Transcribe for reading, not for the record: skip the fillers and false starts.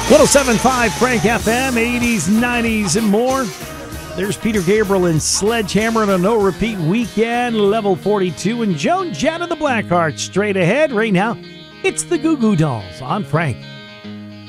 107.5 Frank FM, 80s, 90s, and more. There's Peter Gabriel and Sledgehammer on a no-repeat weekend, level 42, and Joan Jett of the Blackhearts straight ahead. Right now, it's the Goo Goo Dolls on Frank.